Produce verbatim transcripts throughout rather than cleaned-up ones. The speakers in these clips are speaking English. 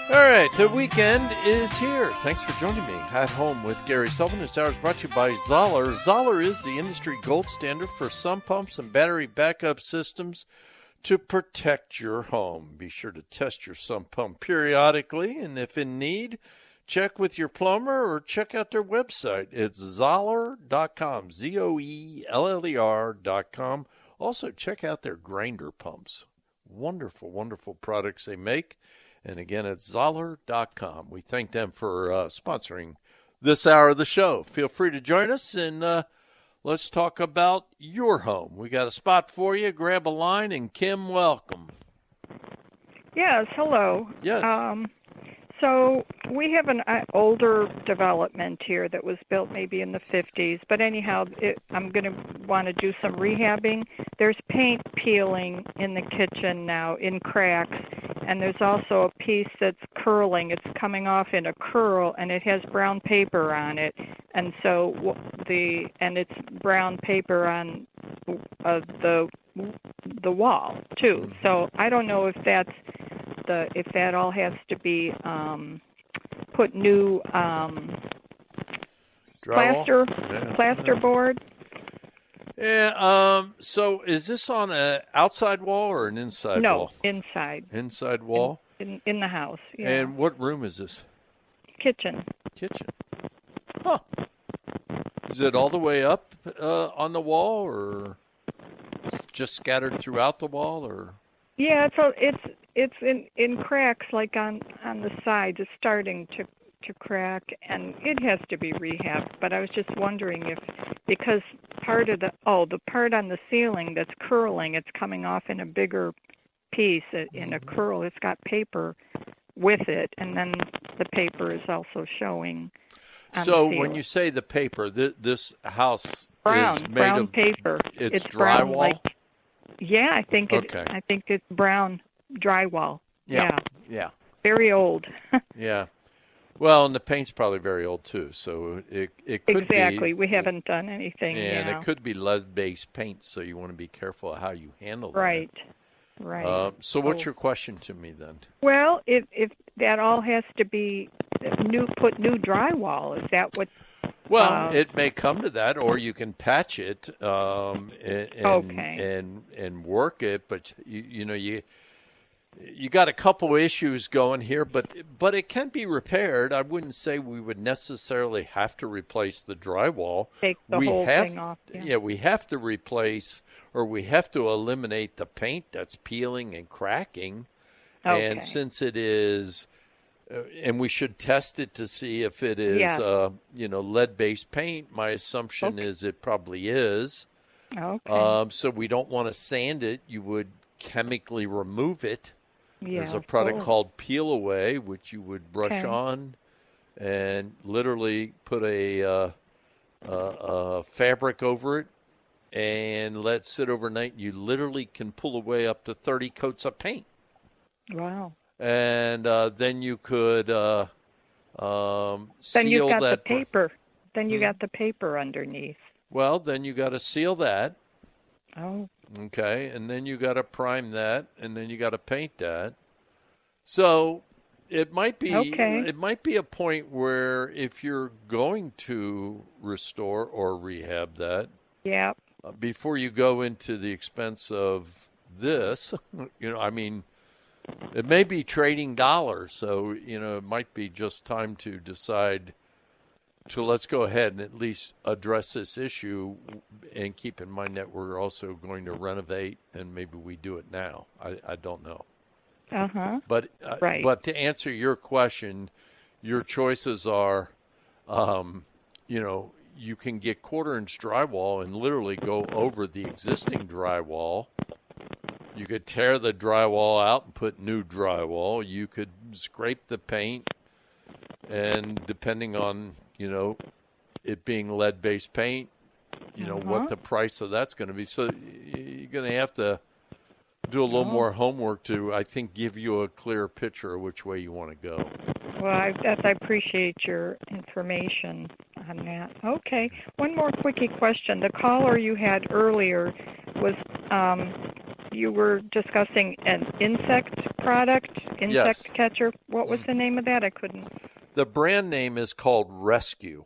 All right, the weekend is here. Thanks for joining me at home with Gary Sullivan. This hour is brought to you by Zoller. Zoller is the industry gold standard for sump pumps and battery backup systems to protect your home. Be sure to test your sump pump periodically, and if in need, check with your plumber or check out their website. It's zoller dot com, Z O E L L E R dot com. Also, check out their grinder pumps. Wonderful, wonderful products they make. And again, it's zoller dot com. We thank them for uh, sponsoring this hour of the show. Feel free to join us, and uh, let's talk about your home. We got a spot for you. Grab a line, and Kim, welcome. Yes, hello. Yes. Um, so we have an uh, older development here that was built maybe in the fifties. But anyhow, it, I'm going to want to do some rehabbing. There's paint peeling in the kitchen now in cracks. And there's also a piece that's curling. It's coming off in a curl, and it has brown paper on it. And so the and it's brown paper on uh, the the wall too. So I don't know if that's the if that all has to be um, put new um, plaster yeah. plaster board. Yeah. Um. So, is this on an outside wall or an inside no, wall? No, inside. Inside wall. In, in in the house. Yeah. And what room is this? Kitchen. Kitchen. Huh. Is it all the way up uh, on the wall, or just scattered throughout the wall, or? Yeah, it's a, it's it's in in cracks, like on on the sides. It's starting to. to crack, and it has to be rehabbed. But I was just wondering if, because part of the, oh, the part on the ceiling that's curling, it's coming off in a bigger piece, in a curl. It's got paper with it, and then the paper is also showing on So the when you say the paper, th- this house brown, is made brown of paper. It's, it's brown, drywall? like, yeah, I think it. Okay. I think it's brown drywall. Yeah. Yeah. Yeah. Very old. Yeah. Well, and the paint's probably very old, too, so it it could exactly. be... Exactly. We haven't done anything, And yeah. it could be lead-based paint, so you want to be careful of how you handle that. Right, right. Uh, so what's oh. your question to me, then? Well, if if that all has to be new, put new drywall, is that what... Well, uh, it may come to that, or you can patch it um, and, and, okay. and and work it, but, you, you know, you... You got a couple issues going here, but but it can be repaired. I wouldn't say we would necessarily have to replace the drywall. Take the we whole have, thing off. Yeah. yeah, we have to replace, or we have to eliminate the paint that's peeling and cracking. Okay. And since it is, uh, and we should test it to see if it is, Yeah. uh, you know, lead-based paint. My assumption Okay. is it probably is. Okay. Um, so we don't want to sand it. You would chemically remove it. Yeah, There's a product cool. called Peel Away, which you would brush Okay. on and literally put a, uh, uh, uh, fabric over it and let it sit overnight. You literally can pull away up to thirty coats of paint. Wow. And uh, then you could uh, um, Then seal you've got that. the paper. Then you Hmm. got the paper underneath. Well, then you got to seal that. Oh. Okay, and then you got to prime that, and then you got to paint that. So it might be Okay. it might be a point where if you're going to restore or rehab that, Yeah. uh, before you go into the expense of this, you know, I mean, it may be trading dollars, so you know it might be just time to decide. So let's go ahead and at least address this issue, and keep in mind that we're also going to renovate, and maybe we do it now. I, I don't know. Uh-huh. But uh, Right. but to answer your question, your choices are, um, you know, you can get quarter-inch drywall and literally go over the existing drywall. You could tear the drywall out and put new drywall. You could scrape the paint, and depending on, you know, it being lead-based paint, you know, Uh-huh. what the price of that's going to be. So you're going to have to do a little Oh. more homework to, I think, give you a clearer picture of which way you want to go. Well, I, that, I appreciate your information on that. Okay. One more quickie question. The caller you had earlier was um, you were discussing an insect product, insect Yes. catcher. What was the name of that? I couldn't. The brand name is called Rescue.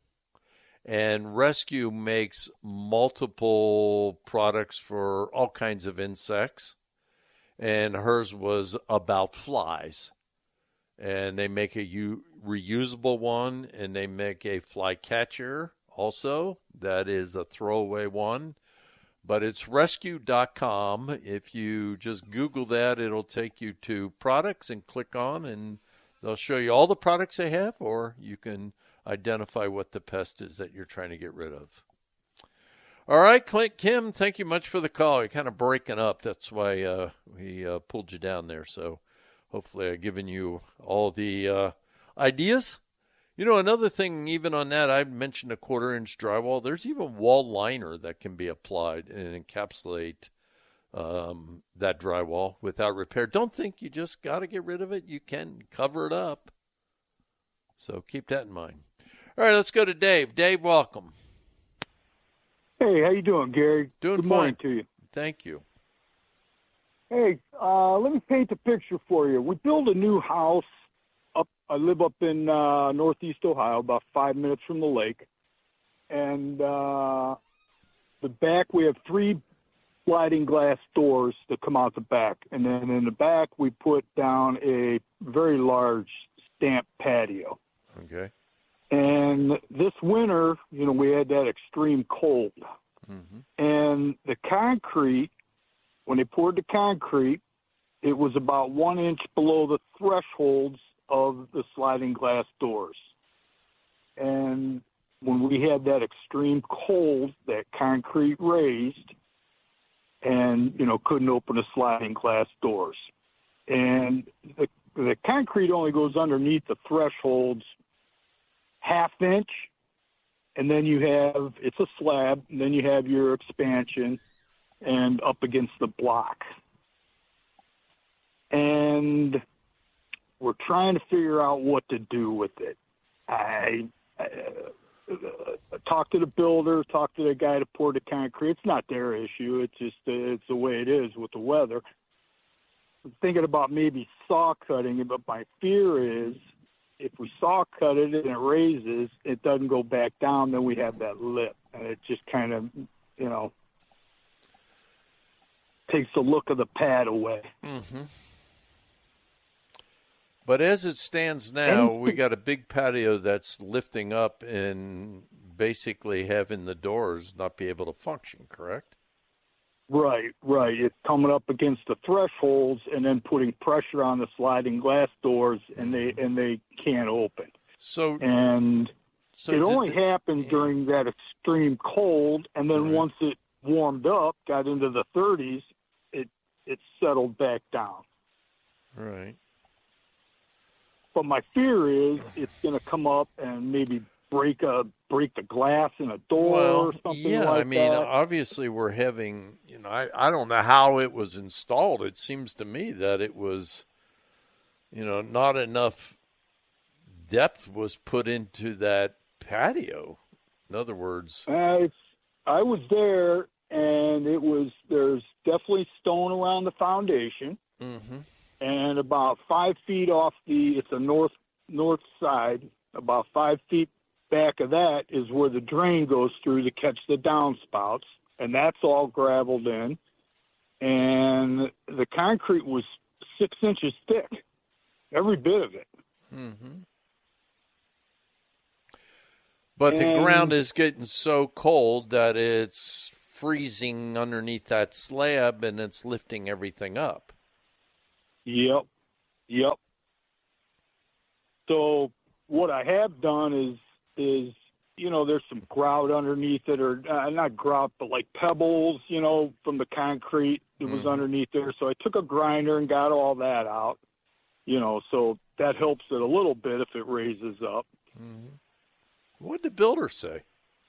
And Rescue makes multiple products for all kinds of insects. And hers was about flies. And they make a u- reusable one, and they make a fly catcher also. That is a throwaway one. But it's rescue dot com. If you just Google that, it'll take you to products and click on, and they'll show you all the products they have, or you can identify what the pest is that you're trying to get rid of. All right, Clint, Kim, thank you much for the call. You're kind of breaking up. That's why uh, we uh, pulled you down there. So hopefully I've given you all the uh, ideas. You know, another thing, even on that, I mentioned a quarter-inch drywall. There's even wall liner that can be applied and encapsulate um, that drywall without repair. Don't think you just got to get rid of it. You can cover it up. So keep that in mind. All right, let's go to Dave. Dave, welcome. Hey, how you doing, Gary? Doing Good fine. morning to you. Thank you. Hey, uh, let me paint a picture for you. We built a new house. Up, I live up in uh, northeast Ohio, about five minutes from the lake. And uh, the back, we have three sliding glass doors that come out the back. And then in the back, we put down a very large stamp patio. Okay. And this winter, you know, we had that extreme cold. Mm-hmm. And the concrete, when they poured the concrete, it was about one inch below the thresholds of the sliding glass doors. And when we had that extreme cold, that concrete raised and, you know, couldn't open the sliding glass doors. And the, the concrete only goes underneath the thresholds half inch, and then you have, it's a slab, and then you have your expansion and up against the block. And we're trying to figure out what to do with it. I, I uh, talked to the builder, talked to the guy that poured the concrete. It's not their issue. It's just, uh, it's the way it is with the weather. I'm thinking about maybe saw cutting it, but my fear is if we saw cut it and it raises, it doesn't go back down, then we have that lip. And it just kind of, you know, takes the look of the pad away. Mm-hmm. But as it stands now, we got a big patio that's lifting up and basically having the doors not be able to function, correct? Right, right. It's coming up against the thresholds and then putting pressure on the sliding glass doors, and they and they can't open. So and so it only the, happened during that extreme cold, and then right. once it warmed up, got into the thirties, it it settled back down. Right. But my fear is it's going to come up and maybe break a break the glass in a door well, or something yeah, like I mean, that. obviously we're having, you know, I, I don't know how it was installed. It seems to me that it was, you know, not enough depth was put into that patio. In other words, Uh, it's, I was there, and it was there's definitely stone around the foundation, mm-hmm. and about five feet off the it's a north north side, about five feet back of that is where the drain goes through to catch the downspouts, and that's all gravelled in. And the concrete was six inches thick, every bit of it. Mm-hmm. But and, the ground is getting so cold that it's freezing underneath that slab, and it's lifting everything up. Yep, yep. So what I have done is, is you know, there's some grout underneath it, or uh, not grout, but like pebbles, you know, from the concrete that was Mm-hmm. underneath there. So I took a grinder and got all that out, you know, so that helps it a little bit if it raises up. Mm-hmm. What did the builder say?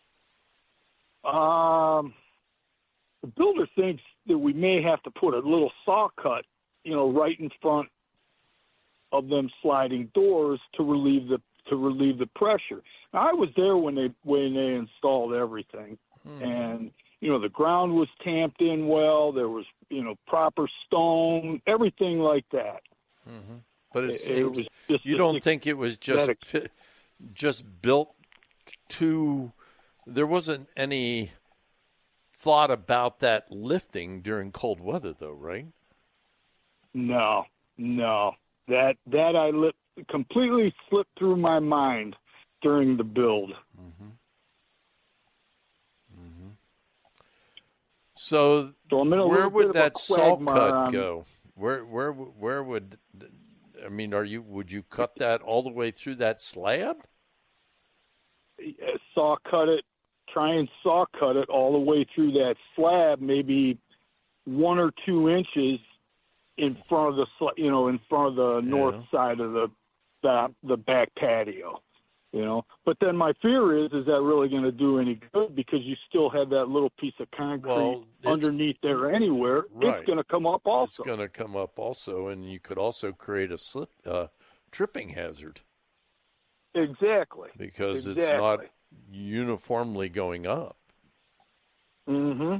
Um, the builder thinks that we may have to put a little saw cut, you know, right in front of them sliding doors to relieve the to relieve the pressure. Now, I was there when they when they installed everything, Hmm. and you know the ground was tamped in well. There was you know, proper stone, everything like that. Mm-hmm. But it, it, seems, it was just you don't think it was just that, just built to, there wasn't any thought about that lifting during cold weather, though, right? No, no. That that I li- completely slipped through my mind during the build. Mm-hmm. Mm-hmm. So, so I'm in a where would that saw cut on, go? Where where where would, I mean, are you would you cut that all the way through that slab? Saw cut it. Try and saw cut it all the way through that slab, maybe one or two inches in front of the, you know, in front of the yeah. north side of the, the the back patio, you know. But then my fear is, is that really going to do any good? Because you still have that little piece of concrete well, underneath there anywhere. Right. It's going to come up also. It's going to come up also, and you could also create a slip, uh, tripping hazard. Exactly. Because exactly. it's not uniformly going up. Mm-hmm.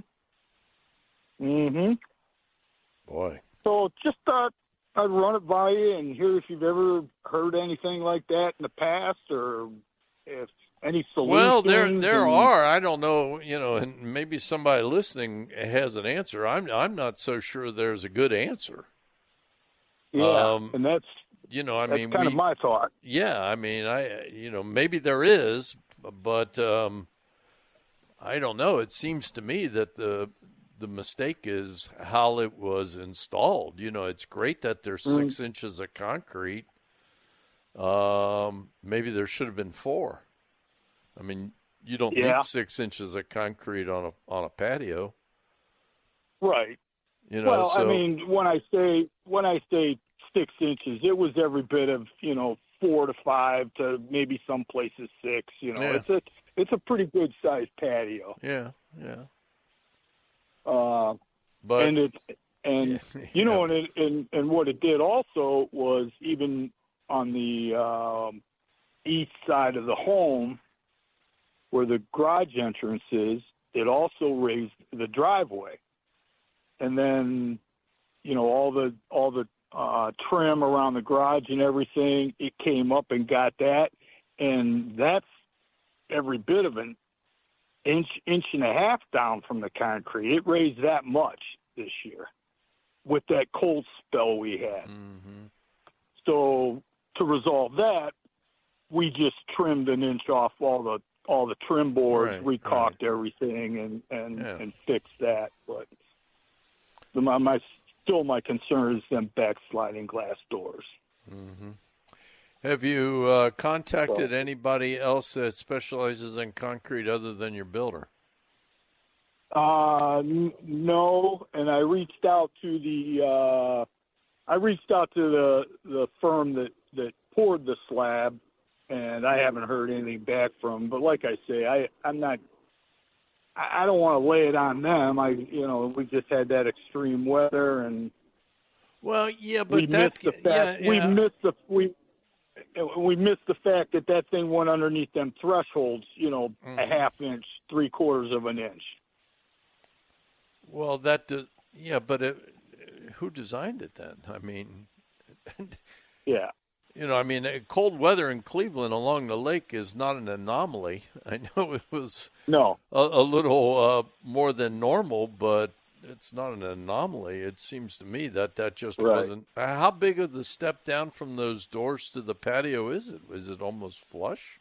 Mm-hmm. Boy. So just thought I'd run it by you and hear if you've ever heard anything like that in the past, or if any solutions. Well, there there and... are. I don't know, you know, and maybe somebody listening has an answer. I'm I'm not so sure there's a good answer. Yeah, um, and that's you know, I that's mean, kind we, of my thought. Yeah, I mean, I you know, maybe there is, but um, I don't know. It seems to me that the the mistake is how it was installed. You know, it's great that there's mm. six inches of concrete. Um, maybe there should have been four. I mean, you don't yeah. need six inches of concrete on a on a patio, right? You know. Well, so, I mean, when I say when I say six inches, it was every bit of, you know, four to five to maybe some places six. You know, yeah. it's a it's a pretty good sized patio. Yeah, yeah. Uh, but and it and yeah, you know, yeah. and, it, and and what it did also was, even on the um, east side of the home, where the garage entrance is, it also raised the driveway, and then, you know, all the all the uh, trim around the garage and everything, it came up and got that, and that's every bit of an inch, inch and a half down from the concrete. It raised that much this year with that cold spell we had. Mm-hmm. So to resolve that, we just trimmed an inch off all the all the trim boards, right, recaulked right. everything, and and, yeah. and fixed that. But the, my, my still my concern is them backsliding glass doors. Mm-hmm. Have you uh, contacted so, anybody else that specializes in concrete other than your builder? Uh, n- no, and I reached out to the uh, I reached out to the the firm that, that poured the slab, and I haven't heard anything back from them. But like I say, I I'm not. I don't want to lay it on them. I you know we just had that extreme weather, and well, yeah, but we that, missed the fact yeah, we yeah. missed the we. We missed the fact that that thing went underneath them thresholds, you know, mm-hmm. a half inch, three quarters of an inch. Well, that, uh, yeah, but it, who designed it then? I mean, yeah. You know, I mean, cold weather in Cleveland along the lake is not an anomaly. I know it was no a, a little uh, more than normal, but it's not an anomaly. It seems to me that that just right. wasn't. How big of the step down from those doors to the patio is it? Is it almost flush?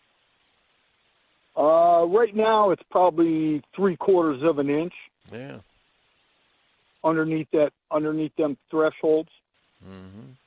Uh, right now it's probably three quarters of an inch. Yeah. Underneath that, underneath them thresholds. Mm-hmm.